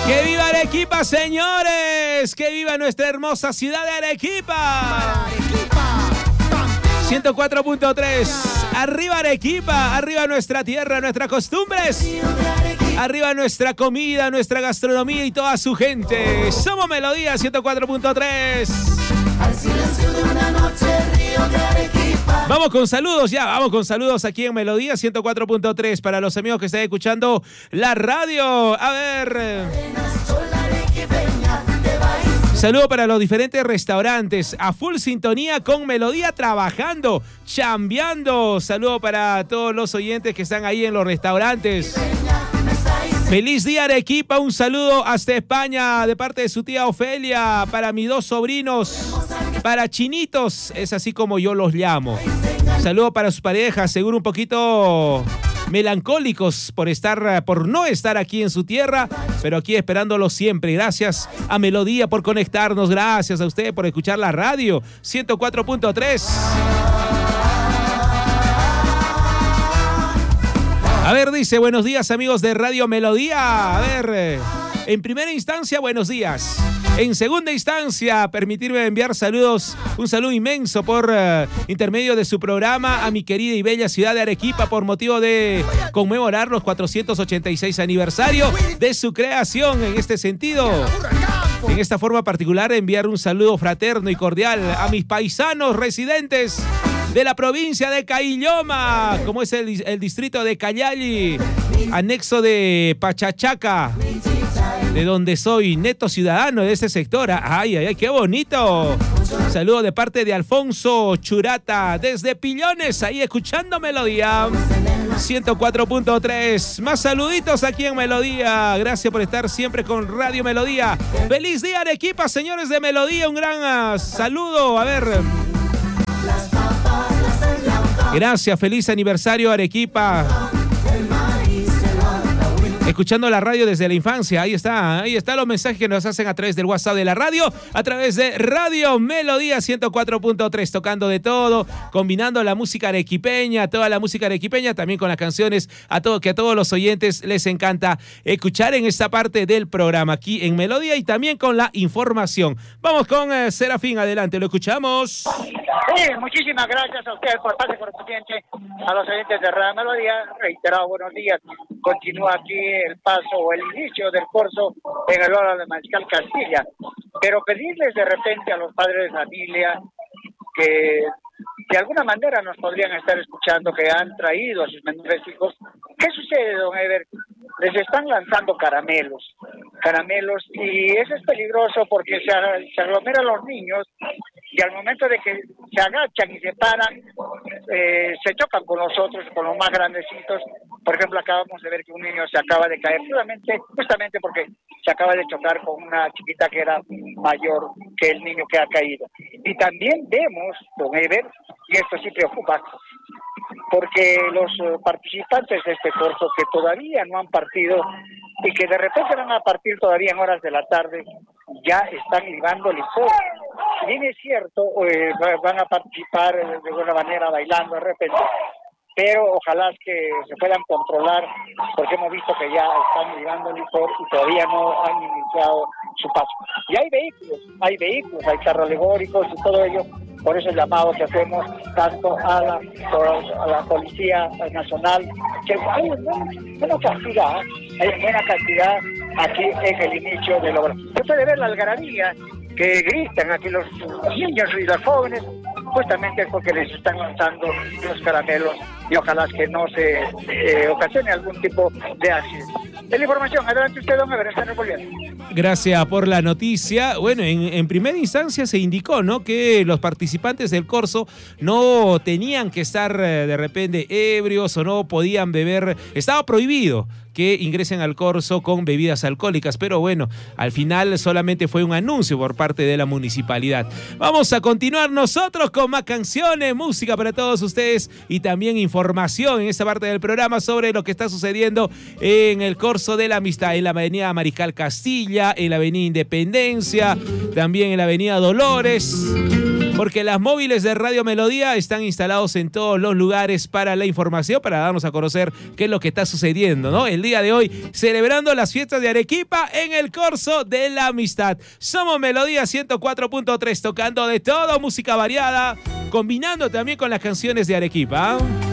¡Que viva Arequipa, señores! ¡Que viva nuestra hermosa ciudad de Arequipa! 104.3. Arriba Arequipa, arriba nuestra tierra, nuestras costumbres. Arriba nuestra comida, nuestra gastronomía y toda su gente. Somos Melodía 104.3. Al silencio de una noche, río de Arequipa. Vamos con saludos ya, vamos con saludos aquí en Melodía 104.3 para los amigos que están escuchando la radio. A ver. Saludo para los diferentes restaurantes, a full sintonía con Melodía, trabajando, chambeando. Saludo para todos los oyentes que están ahí en los restaurantes. Feliz día Arequipa, un saludo hasta España de parte de su tía Ofelia, para mis dos sobrinos, para Chinitos, es así como yo los llamo. Saludo para sus parejas, seguro un poquito melancólicos por no estar aquí en su tierra, pero aquí esperándolos siempre. Gracias a Melodía por conectarnos, gracias a usted por escuchar la radio 104.3. A ver, dice, buenos días amigos de Radio Melodía. A ver, en primera instancia, buenos días. En segunda instancia, permitirme enviar saludos, un saludo inmenso por intermedio de su programa a mi querida y bella ciudad de Arequipa por motivo de conmemorar los 486 aniversario de su creación. En este sentido, en esta forma particular, enviar un saludo fraterno y cordial a mis paisanos residentes de la provincia de Cailloma, como es el distrito de Cayali, anexo de Pachachaca, de donde soy neto ciudadano de este sector. ¡Ay, ay, ay, qué bonito! Un saludo de parte de Alfonso Churata, desde Pillones, ahí escuchando Melodía 104.3. Más saluditos aquí en Melodía. Gracias por estar siempre con Radio Melodía. ¡Feliz día Arequipa, señores de Melodía! Un gran saludo. A ver... Gracias, feliz aniversario Arequipa. Escuchando la radio desde la infancia, ahí están los mensajes que nos hacen a través del WhatsApp de la radio, a través de Radio Melodía 104.3, tocando de todo, combinando la música arequipeña, toda la música arequipeña, también con las canciones que a todos los oyentes les encanta escuchar en esta parte del programa, aquí en Melodía, y también con la información. Vamos con Serafín, adelante, lo escuchamos. Sí, muchísimas gracias a ustedes por parte correspondiente, a los oyentes de Radio Melodía, reiterado buenos días. Continúa aquí el paso o el inicio del curso en el hora de Mariscal Castilla, pero pedirles de repente a los padres de familia que de alguna manera nos podrían estar escuchando, que han traído a sus menores hijos. ¿Qué sucede, don Ever? Les están lanzando caramelos, y eso es peligroso porque se aglomeran los niños y al momento de que se agachan y se paran, se chocan con los otros, con los más grandecitos. Por ejemplo, acabamos de ver que un niño se acaba de caer, justamente porque se acaba de chocar con una chiquita que era mayor que el niño que ha caído. Y también vemos, don Ever, y esto sí preocupa, porque los participantes de este curso que todavía no han partido y que de repente van a partir todavía en horas de la tarde, ya están libando licor. Si bien es cierto, van a participar de alguna manera bailando de repente, pero ojalá que se puedan controlar, porque hemos visto que ya están libando licor y todavía no han iniciado su paso. Y hay vehículos, hay carros alegóricos y todo ello. Por eso el llamado que hacemos tanto a la Policía Nacional, que hay buena cantidad aquí en el inicio de la obra. Se puede ver la algarabía que gritan aquí los niños y los jóvenes, justamente es porque les están lanzando los caramelos y ojalá que no se ocasione algún tipo de accidente. Es la información. Adelante usted, don Ever, está revolviendo. Gracias por la noticia. Bueno, en primera instancia se indicó, ¿no?, que los participantes del curso no tenían que estar de repente ebrios o no podían beber. Estaba prohibido que ingresen al curso con bebidas alcohólicas, pero bueno, al final solamente fue un anuncio por parte de la municipalidad. Vamos a continuar nosotros con más canciones, música para todos ustedes y también información en esta parte del programa sobre lo que está sucediendo en el curso de la amistad, en la avenida Mariscal Castilla, en la avenida Independencia, también en la avenida Dolores. porque las móviles de Radio Melodía están instalados en todos los lugares para la información, para darnos a conocer qué es lo que está sucediendo, ¿no? El día de hoy, celebrando las fiestas de Arequipa en el Corso de la Amistad. Somos Melodía 104.3, tocando de todo, música variada, combinando también con las canciones de Arequipa.